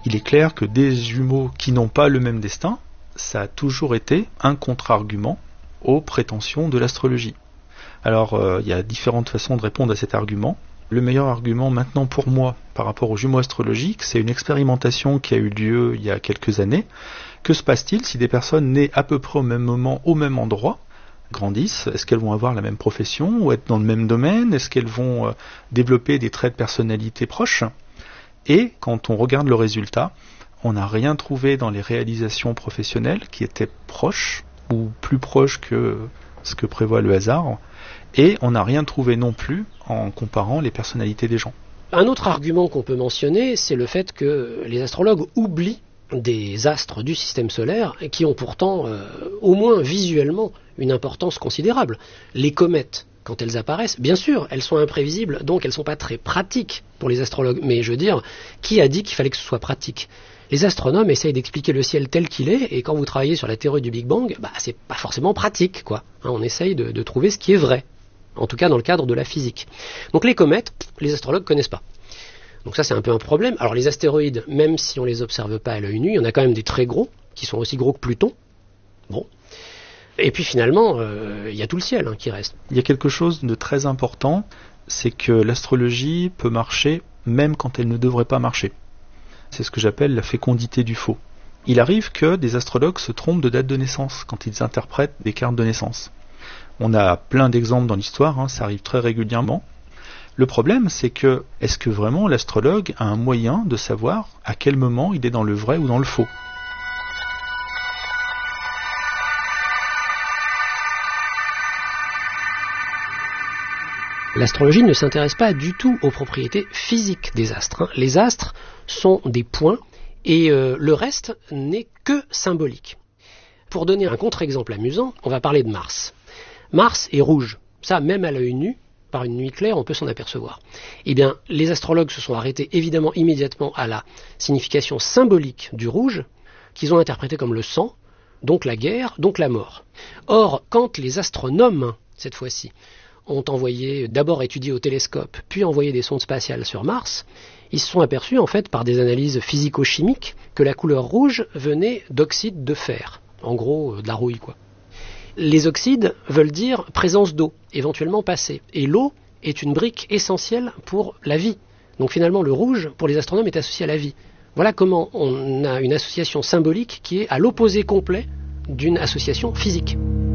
Il est clair que des jumeaux qui n'ont pas le même destin, ça a toujours été un contre-argument aux prétentions de l'astrologie. Alors, il y a différentes façons de répondre à cet argument. Le meilleur argument maintenant pour moi par rapport aux jumeaux astrologiques, c'est une expérimentation qui a eu lieu il y a quelques années. Que se passe-t-il si des personnes nées à peu près au même moment, au même endroit, grandissent? Est-ce qu'elles vont avoir la même profession ou être dans le même domaine? Est-ce qu'elles vont développer des traits de personnalité proches? Et quand on regarde le résultat, on n'a rien trouvé dans les réalisations professionnelles qui étaient proches ou plus proches que ce que prévoit le hasard. Et on n'a rien trouvé non plus en comparant les personnalités des gens. Un autre argument qu'on peut mentionner, c'est le fait que les astrologues oublient des astres du système solaire qui ont pourtant, au moins visuellement, une importance considérable. Les comètes, quand elles apparaissent, bien sûr, elles sont imprévisibles, donc elles ne sont pas très pratiques pour les astrologues. Mais je veux dire, qui a dit qu'il fallait que ce soit pratique ? Les astronomes essayent d'expliquer le ciel tel qu'il est, et quand vous travaillez sur la théorie du Big Bang, c'est pas forcément pratique, quoi. On essaye de trouver ce qui est vrai. En tout cas dans le cadre de la physique. Donc les comètes, les astrologues ne connaissent pas. Donc ça c'est un peu un problème. Alors les astéroïdes, même si on ne les observe pas à l'œil nu, il y en a quand même des très gros, qui sont aussi gros que Pluton. Bon. Et puis finalement, il y a tout le ciel qui reste. Il y a quelque chose de très important, c'est que l'astrologie peut marcher même quand elle ne devrait pas marcher. C'est ce que j'appelle la fécondité du faux. Il arrive que des astrologues se trompent de date de naissance quand ils interprètent des cartes de naissance. On a plein d'exemples dans l'histoire, ça arrive très régulièrement. Le problème, c'est que, est-ce que vraiment l'astrologue a un moyen de savoir à quel moment il est dans le vrai ou dans le faux ? L'astrologie ne s'intéresse pas du tout aux propriétés physiques des astres. Les astres sont des points et le reste n'est que symbolique. Pour donner un contre-exemple amusant, on va parler de Mars. Mars est rouge. Ça, même à l'œil nu, par une nuit claire, on peut s'en apercevoir. Eh bien, les astrologues se sont arrêtés évidemment immédiatement à la signification symbolique du rouge, qu'ils ont interprété comme le sang, donc la guerre, donc la mort. Or, quand les astronomes, cette fois-ci, ont envoyé d'abord étudier au télescope, puis envoyé des sondes spatiales sur Mars, ils se sont aperçus, en fait, par des analyses physico-chimiques, que la couleur rouge venait d'oxyde de fer. En gros, de la rouille, quoi. Les oxydes veulent dire présence d'eau, éventuellement passée. Et l'eau est une brique essentielle pour la vie. Donc finalement, le rouge, pour les astronomes, est associé à la vie. Voilà comment on a une association symbolique qui est à l'opposé complet d'une association physique.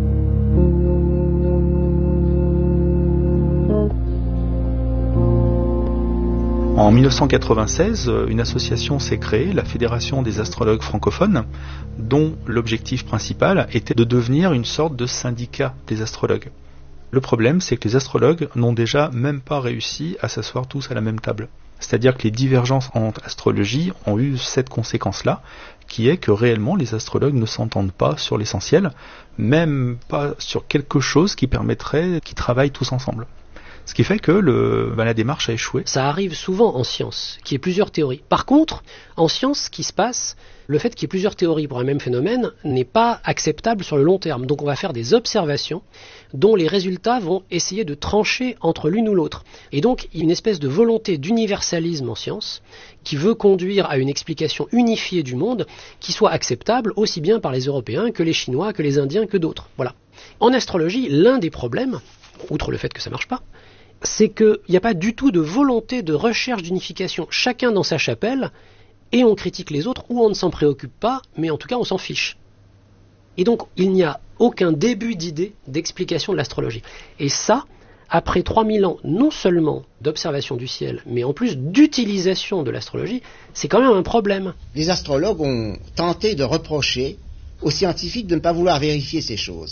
En 1996, une association s'est créée, la Fédération des astrologues francophones, dont l'objectif principal était de devenir une sorte de syndicat des astrologues. Le problème, c'est que les astrologues n'ont déjà même pas réussi à s'asseoir tous à la même table. C'est-à-dire que les divergences entre astrologie ont eu cette conséquence-là, qui est que réellement les astrologues ne s'entendent pas sur l'essentiel, même pas sur quelque chose qui permettrait qu'ils travaillent tous ensemble. Ce qui fait que la démarche a échoué. Ça arrive souvent en science, qu'il y ait plusieurs théories. Par contre, en science, ce qui se passe, le fait qu'il y ait plusieurs théories pour un même phénomène n'est pas acceptable sur le long terme. Donc on va faire des observations dont les résultats vont essayer de trancher entre l'une ou l'autre. Et donc il y a une espèce de volonté d'universalisme en science qui veut conduire à une explication unifiée du monde qui soit acceptable aussi bien par les Européens que les Chinois, que les Indiens, que d'autres. Voilà. En astrologie, l'un des problèmes, outre le fait que ça ne marche pas, c'est qu'il n'y a pas du tout de volonté de recherche d'unification, chacun dans sa chapelle, et on critique les autres, ou on ne s'en préoccupe pas, mais en tout cas on s'en fiche. Et donc il n'y a aucun début d'idée d'explication de l'astrologie. Et ça, après 3000 ans, non seulement d'observation du ciel, mais en plus d'utilisation de l'astrologie, c'est quand même un problème. Les astrologues ont tenté de reprocher aux scientifiques de ne pas vouloir vérifier ces choses.